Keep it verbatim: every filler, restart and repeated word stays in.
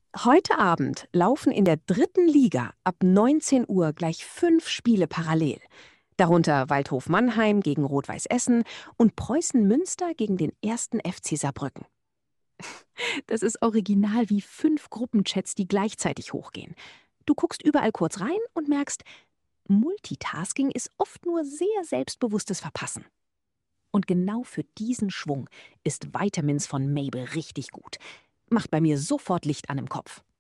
Heute Abend laufen in der dritten Liga ab neunzehn Uhr gleich fünf Spiele parallel. Darunter Waldhof Mannheim gegen Rot-Weiß Essen und Preußen Münster gegen den ersten F C Saarbrücken. Das ist original wie fünf Gruppenchats, die gleichzeitig hochgehen. Du guckst überall kurz rein und merkst, Multitasking ist oft nur sehr selbstbewusstes Verpassen. Und genau für diesen Schwung ist Vitamins von Mabel richtig gut. Macht bei mir sofort Licht an im Kopf.